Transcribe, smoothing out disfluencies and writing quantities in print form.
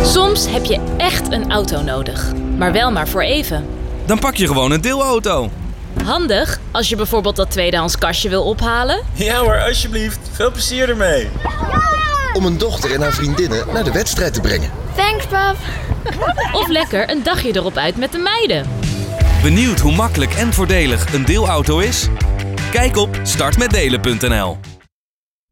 Soms heb je echt een auto nodig, maar wel maar voor even. Dan pak je gewoon een deelauto. Handig als je bijvoorbeeld dat tweedehands kastje wil ophalen. Ja hoor, alsjeblieft. Veel plezier ermee. Om een dochter en haar vriendinnen naar de wedstrijd te brengen. Thanks, pap. Of lekker een dagje erop uit met de meiden. Benieuwd hoe makkelijk en voordelig een deelauto is? Kijk op startmetdelen.nl.